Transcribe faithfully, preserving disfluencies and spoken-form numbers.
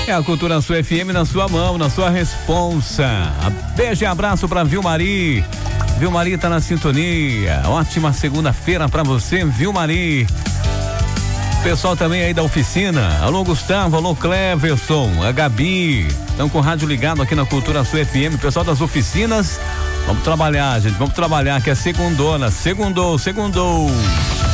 É a Cultura Sul F M na sua mão, na sua responsa. Beijo e abraço pra Vilmari. Vilmari tá na sintonia. Ótima segunda-feira pra você, Vilmari. Pessoal também aí da oficina. Alô, Gustavo, alô, Cleverson, a Gabi. Estão com o rádio ligado aqui na Cultura Sul F M. Pessoal das oficinas, vamos trabalhar, gente, vamos trabalhar, que é segundona. Segundou, segundou.